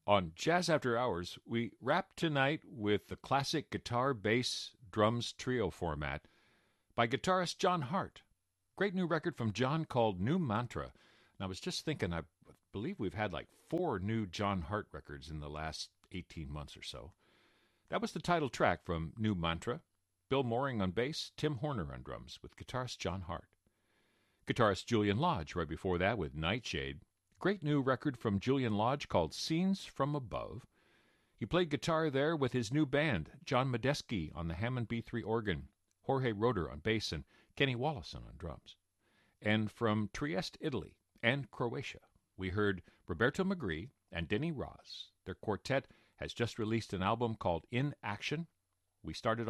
On Jazz After Hours, we wrap tonight with the classic guitar, bass, drums trio format by guitarist John Hart. Great new record from John called New Mantra. And I was just thinking, I believe we've had like 4 new John Hart records in the last 18 months or so. That was the title track from New Mantra. Bill Mooring on bass, Tim Horner on drums, with guitarist John Hart. Guitarist Julian Lodge right before that with Nightshade. Great new record from Julian Lodge called Scenes from Above. He played guitar there with his new band, John Medeski on the Hammond B3 organ, Jorge Roeder on bass, and Kenny Wollesen on drums. And from Trieste, Italy, and Croatia, we heard Roberto Magri and Denny Ross. Their quartet has just released an album called In Action. We started